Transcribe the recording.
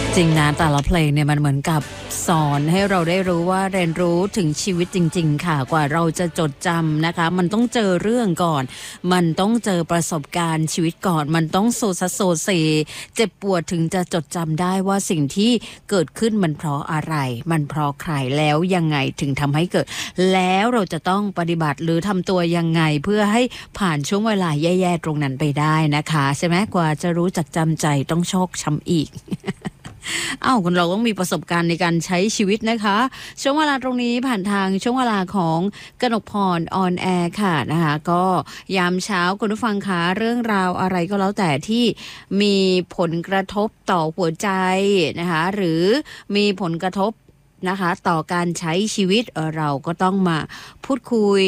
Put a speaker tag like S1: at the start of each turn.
S1: จริงนะแต่ละเพลงเนี่ยมันเหมือนกับสอนให้เราได้รู้ว่าเรียนรู้ถึงชีวิตจริงๆค่ะกว่าเราจะจดจำนะคะมันต้องเจอเรื่องก่อนมันต้องเจอประสบการณ์ชีวิตก่อนมันต้องโซเซเจ็บปวดถึงจะจดจำได้ว่าสิ่งที่เกิดขึ้นมันเพราะอะไรมันเพราะใครแล้วยังไงถึงทำให้เกิดแล้วเราจะต้องปฏิบัติหรือทำตัวยังไงเพื่อให้ผ่านช่วงเวลาแย่ๆตรงนั้นไปได้นะคะใช่ไหมกว่าจะรู้จักจำใจต้องโชคช้ำอีก คุณเราต้องมีประสบการณ์ในการใช้ชีวิตนะคะช่วงเวลาตรงนี้ผ่านทางช่วงเวลาของกนกพรออนแอร์ค่ะนะคะก็ยามเช้าคุณผู้ฟังคะเรื่องราวอะไรก็แล้วแต่ที่มีผลกระทบต่อหัวใจนะคะหรือมีผลกระทบนะคะต่อการใช้ชีวิตเราก็ต้องมาพูดคุย